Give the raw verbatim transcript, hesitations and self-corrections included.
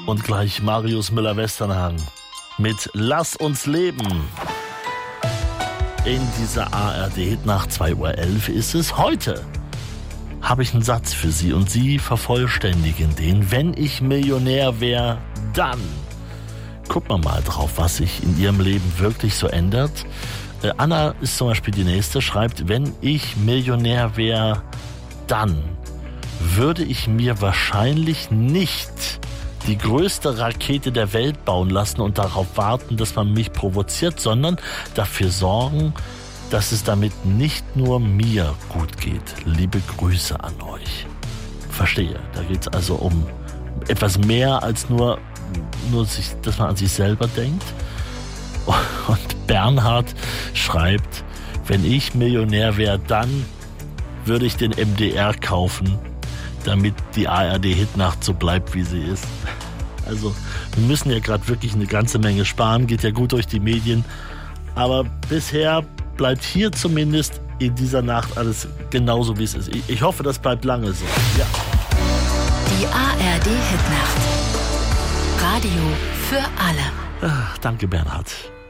Und gleich Marius Müller-Westernhagen mit Lass uns leben. In dieser A R D-Hitnacht zwei Uhr elf ist es. Heute habe ich einen Satz für Sie und Sie vervollständigen den. Wenn ich Millionär wäre, dann. Gucken wir mal drauf, was sich in Ihrem Leben wirklich so ändert. Äh, Anna ist zum Beispiel die nächste, schreibt, wenn ich Millionär wäre, dann würde ich mir wahrscheinlich nicht die größte Rakete der Welt bauen lassen und darauf warten, dass man mich provoziert, sondern dafür sorgen, dass es damit nicht nur mir gut geht. Liebe Grüße an euch. Verstehe, da geht es also um etwas mehr als nur, nur sich, dass man an sich selber denkt. Und Bernhard schreibt, wenn ich Millionär wäre, dann würde ich den M D R kaufen, damit die A R D-Hitnacht so bleibt, wie sie ist. Also, wir müssen ja gerade wirklich eine ganze Menge sparen, geht ja gut durch die Medien. Aber bisher bleibt hier zumindest in dieser Nacht alles genauso, wie es ist. Ich, ich hoffe, das bleibt lange so. Ja. Die A R D-Hitnacht. Radio für alle. Ach, danke, Bernhard.